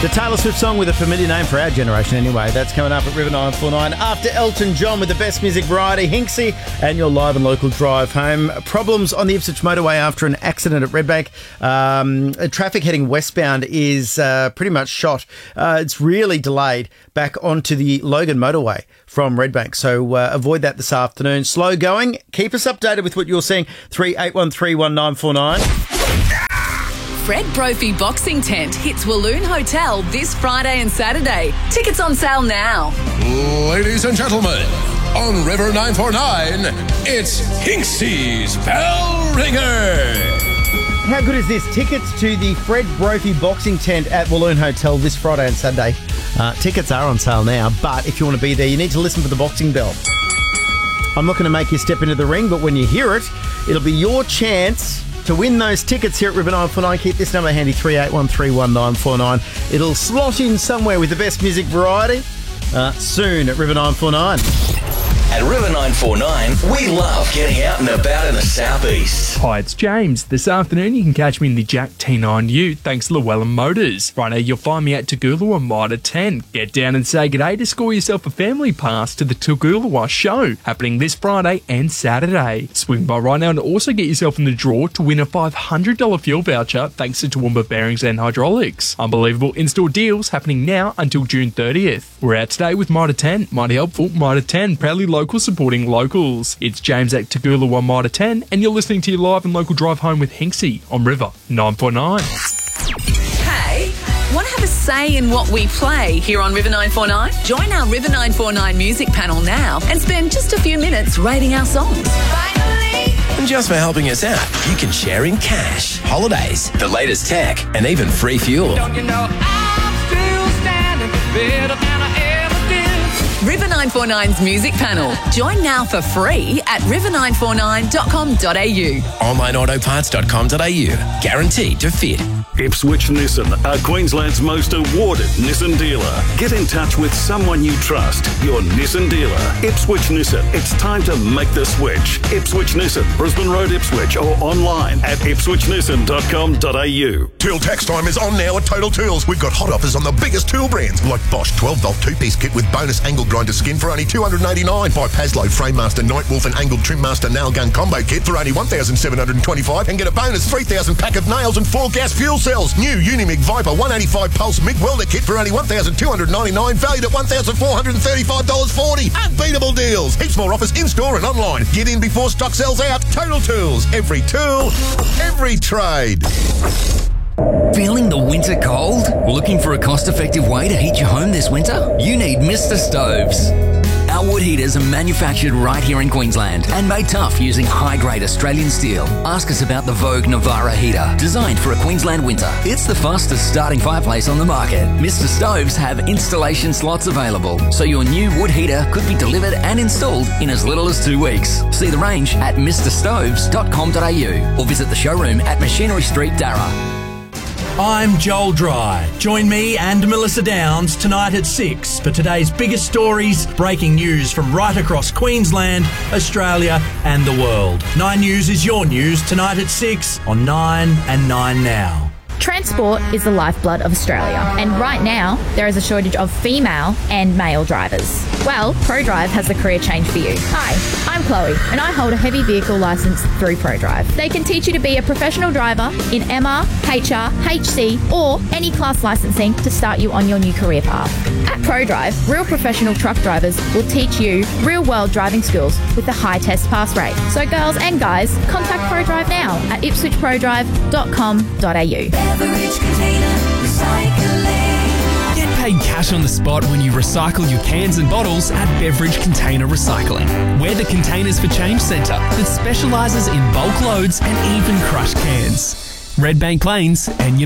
The Taylor Swift song with a familiar name for our generation anyway. That's coming up at River 949. After Elton John with the best music variety, Hinksy, and your live and local drive home. Problems on the Ipswich motorway after an accident at Redbank. Traffic heading westbound is pretty much shot. It's really delayed back onto the Logan motorway from Redbank. So avoid that this afternoon. Slow going. Keep us updated with what you're seeing. 38131949. Fred Brophy Boxing Tent hits Walloon Hotel this Friday and Saturday. Tickets on sale now. Ladies and gentlemen, on River 949, it's Hinksy's Bell Ringer. How good is this? Tickets to the Fred Brophy Boxing Tent at Walloon Hotel this Friday and Saturday. Tickets are on sale now, but if you want to be there, you need to listen for the boxing bell. I'm not going to make you step into the ring, but when you hear it, it'll be your chance to win those tickets here at River 949. Keep this number handy, 38131949. It'll slot in somewhere with the best music variety soon at River 949. At River 949, we love getting out and about in the southeast. Hi, it's James. This afternoon you can catch me in the Jack T9U thanks to Llewellyn Motors. Friday you'll find me at Toogoolawah Mitre 10. Get down and say g'day to score yourself a family pass to the Toogoolawah show, happening this Friday and Saturday. Swing by right now and also get yourself in the draw to win a $500 fuel voucher thanks to Toowoomba Bearings and Hydraulics. Unbelievable in-store deals happening now until June 30th. We're out today with Mitre 10. Mighty helpful, Mitre 10, proudly local supporting locals. It's James at Toogoolawah Mitre 10 and you're listening to your live and local drive home with Hinksy on River 949. Hey, want to have a say in what we play here on River 949? Join our River 949 music panel now and spend just a few minutes rating our songs. And just for helping us out, you can share in cash, holidays, the latest tech, and even free fuel. Don't you know I'm still standing better than I ever did? River 949's music panel. Join now for free at river949.com.au. OnlineAutoparts.com.au. Guaranteed to fit. Ipswich Nissan are Queensland's most awarded Nissan dealer. Get in touch with someone you trust. Your Nissan dealer. Ipswich Nissan. It's time to make the switch. Ipswich Nissan, Brisbane Road, Ipswich, or online at ipswichnissan.com.au. Tool tax time is on now at Total Tools. We've got hot offers on the biggest tool brands like Bosch 12-volt two-piece kit with bonus angle grinder skin for only $289. Buy Paslow Framemaster Nightwolf and Angled Trimmaster Nail Gun Combo Kit for only $1,725 and get a bonus 3,000 pack of nails and 4 gas fuel cells. New Unimig Viper 185 Pulse MIG Welder Kit for only $1,299, valued at $1,435.40. Unbeatable deals. Heaps more offers in-store and online. Get in before stock sells out. Total Tools. Every tool, every trade. Feeling the winter cold? Looking for a cost-effective way to heat your home this winter? You need Mr. Stoves. Our wood heaters are manufactured right here in Queensland and made tough using high-grade Australian steel. Ask us about the Vogue Navara heater, designed for a Queensland winter. It's the fastest starting fireplace on the market. Mr. Stoves have installation slots available, so your new wood heater could be delivered and installed in as little as 2 weeks. See the range at mrstoves.com.au or visit the showroom at Machinery Street, Darra. I'm Joel Dry. Join me and Melissa Downs tonight at 6 for today's biggest stories, breaking news from right across Queensland, Australia and the world. 9 News is your news tonight at 6 on 9 and 9 Now. Transport is the lifeblood of Australia, and right now there is a shortage of female and male drivers. Well, ProDrive has a career change for you. Hi, I'm Chloe, and I hold a heavy vehicle licence through ProDrive. They can teach you to be a professional driver in MR, HR, HC, or any class licensing to start you on your new career path. At ProDrive, real professional truck drivers will teach you real-world driving skills with a high test pass rate. So girls and guys, contact ProDrive now at ipswichprodrive.com.au. Beverage Container Recycling. Get paid cash on the spot when you recycle your cans and bottles at Beverage Container Recycling. We're the Containers for Change Centre that specialises in bulk loads and even crushed cans. Redbank Lanes and